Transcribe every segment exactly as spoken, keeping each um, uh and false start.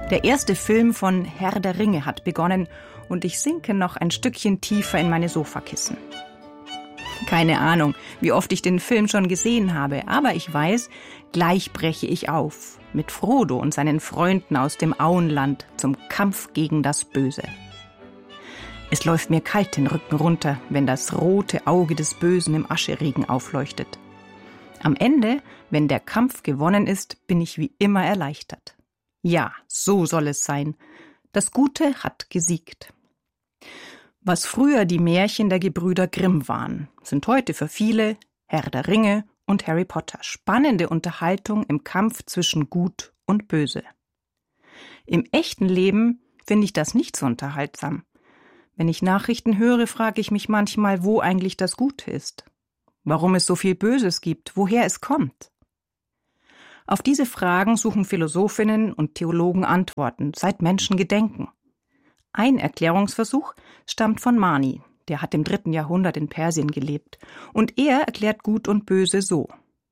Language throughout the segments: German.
Der erste Film von Herr der Ringe hat begonnen und ich sinke noch ein Stückchen tiefer in meine Sofakissen. Keine Ahnung, wie oft ich den Film schon gesehen habe, aber ich weiß, gleich breche ich auf mit Frodo und seinen Freunden aus dem Auenland zum Kampf gegen das Böse. Es läuft mir kalt den Rücken runter, wenn das rote Auge des Bösen im Ascheregen aufleuchtet. Am Ende, wenn der Kampf gewonnen ist, bin ich wie immer erleichtert. Ja, so soll es sein. Das Gute hat gesiegt. Was früher die Märchen der Gebrüder Grimm waren, sind heute für viele Herr der Ringe und Harry Potter. Spannende Unterhaltung im Kampf zwischen Gut und Böse. Im echten Leben finde ich das nicht so unterhaltsam. Wenn ich Nachrichten höre, frage ich mich manchmal, wo eigentlich das Gute ist. Warum es so viel Böses gibt, woher es kommt. Auf diese Fragen suchen Philosophinnen und Theologen Antworten, seit Menschen gedenken. Ein Erklärungsversuch stammt von Mani, der hat im dritten Jahrhundert in Persien gelebt, und er erklärt Gut und Böse so.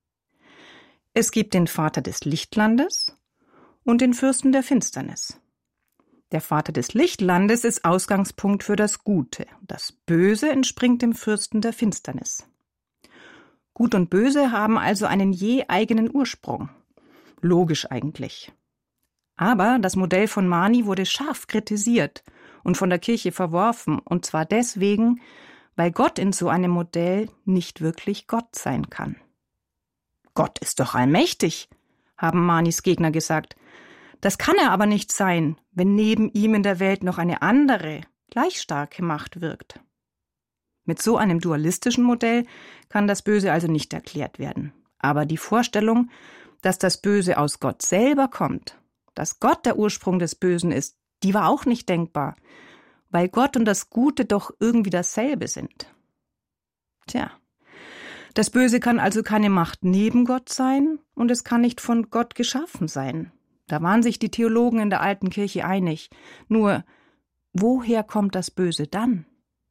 Es gibt den Vater des Lichtlandes und den Fürsten der Finsternis. Der Vater des Lichtlandes ist Ausgangspunkt für das Gute, das Böse entspringt dem Fürsten der Finsternis. Gut und Böse haben also einen je eigenen Ursprung. Logisch eigentlich. Aber das Modell von Mani wurde scharf kritisiert und von der Kirche verworfen, und zwar deswegen, weil Gott in so einem Modell nicht wirklich Gott sein kann. Gott ist doch allmächtig, haben Manis Gegner gesagt. Das kann er aber nicht sein, wenn neben ihm in der Welt noch eine andere, gleich starke Macht wirkt. Mit so einem dualistischen Modell kann das Böse also nicht erklärt werden. Aber die Vorstellung, dass das Böse aus Gott selber kommt, dass Gott der Ursprung des Bösen ist, die war auch nicht denkbar, weil Gott und das Gute doch irgendwie dasselbe sind. Tja, das Böse kann also keine Macht neben Gott sein und es kann nicht von Gott geschaffen sein. Da waren sich die Theologen in der alten Kirche einig. Nur, woher kommt das Böse dann?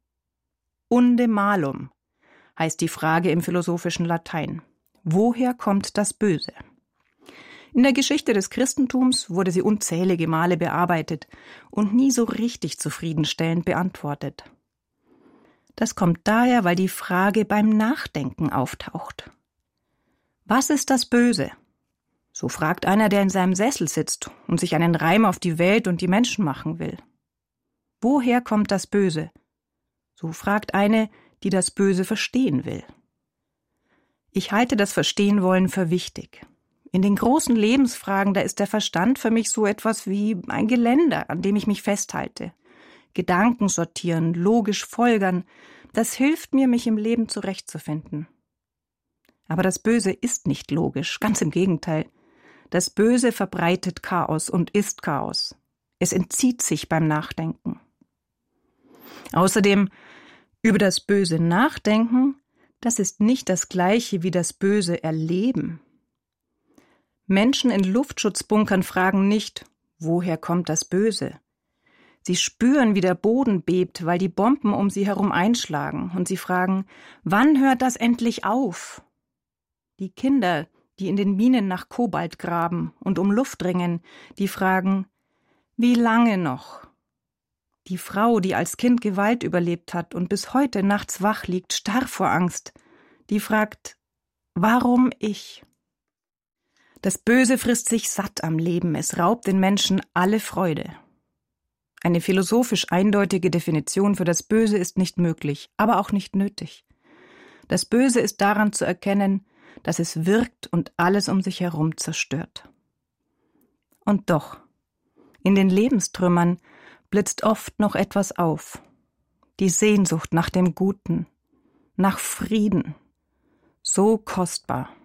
Unde malum heißt die Frage im philosophischen Latein. Woher kommt das Böse? In der Geschichte des Christentums wurde sie unzählige Male bearbeitet und nie so richtig zufriedenstellend beantwortet. Das kommt daher, weil die Frage beim Nachdenken auftaucht. Was ist das Böse? So fragt einer, der in seinem Sessel sitzt und sich einen Reim auf die Welt und die Menschen machen will. Woher kommt das Böse? So fragt eine, die das Böse verstehen will. Ich halte das Verstehenwollen für wichtig. In den großen Lebensfragen, da ist der Verstand für mich so etwas wie ein Geländer, an dem ich mich festhalte. Gedanken sortieren, logisch folgern, das hilft mir, mich im Leben zurechtzufinden. Aber das Böse ist nicht logisch, ganz im Gegenteil. Das Böse verbreitet Chaos und ist Chaos. Es entzieht sich beim Nachdenken. Außerdem, über das Böse nachdenken, das ist nicht das Gleiche wie das Böse erleben. Menschen in Luftschutzbunkern fragen nicht, woher kommt das Böse? Sie spüren, wie der Boden bebt, weil die Bomben um sie herum einschlagen, und sie fragen, wann hört das endlich auf? Die Kinder, die in den Minen nach Kobalt graben und um Luft ringen, die fragen, wie lange noch? Die Frau, die als Kind Gewalt überlebt hat und bis heute nachts wach liegt, starr vor Angst, die fragt, warum ich? Das Böse frisst sich satt am Leben, es raubt den Menschen alle Freude. Eine philosophisch eindeutige Definition für das Böse ist nicht möglich, aber auch nicht nötig. Das Böse ist daran zu erkennen, dass es wirkt und alles um sich herum zerstört. Und doch, in den Lebenstrümmern blitzt oft noch etwas auf. Die Sehnsucht nach dem Guten, nach Frieden, so kostbar.